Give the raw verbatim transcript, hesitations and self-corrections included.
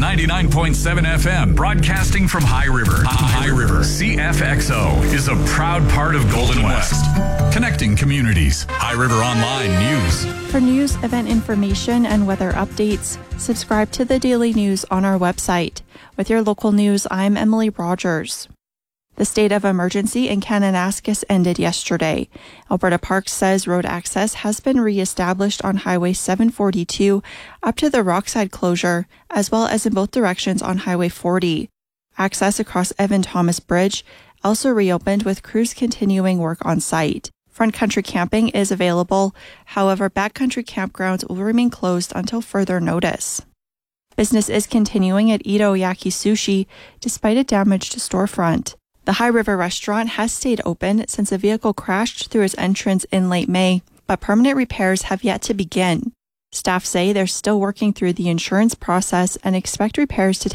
ninety-nine point seven F M, broadcasting from High River. High River. C F X O is a proud part of Golden West, connecting communities. High River Online News. For news, event information, and weather updates, subscribe to the Daily News on our website. With your local news, I'm Emily Rogers. The state of emergency in Kananaskis ended yesterday. Alberta Parks says road access has been re-established on Highway seven forty-two up to the Rockside closure, as well as in both directions on Highway forty. Access across Evan Thomas Bridge also reopened with crews continuing work on site. Front country camping is available. However, backcountry campgrounds will remain closed until further notice. Business is continuing at Ito Yaki Sushi despite a damaged storefront. The High River restaurant has stayed open since a vehicle crashed through its entrance in late May, but permanent repairs have yet to begin. Staff say they're still working through the insurance process and expect repairs to